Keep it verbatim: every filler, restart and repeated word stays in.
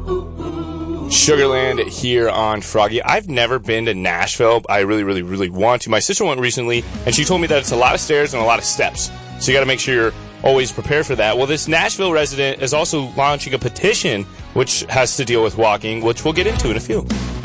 Sugarland here on Froggy. I've never been to Nashville. I really, really, really want to. My sister went recently, and she told me that it's a lot of stairs and a lot of steps. So you got to make sure you're always prepared for that. Well, this Nashville resident is also launching a petition which has to deal with walking, which we'll get into in a few.